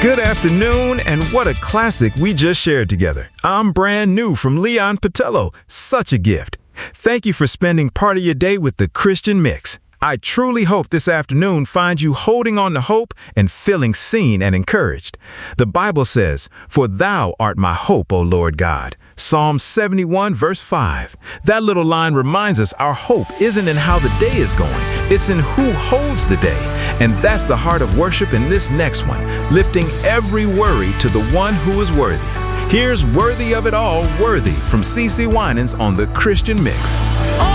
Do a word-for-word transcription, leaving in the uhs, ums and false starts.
Good afternoon, and what a classic we just shared together. I'm brand new from Leon Patello. Such a gift. Thank you for spending part of your day with the Christian Mix. I truly hope this afternoon finds you holding on to hope and feeling seen and encouraged. The Bible says, "For thou art my hope, O Lord God." Psalm seventy-one, verse five. That little line reminds us our hope isn't in how the day is going, it's in who holds the day. And that's the heart of worship in this next one, lifting every worry to the one who is worthy. Here's Worthy of It All, Worthy from CeCe Winans on the Christian Mix.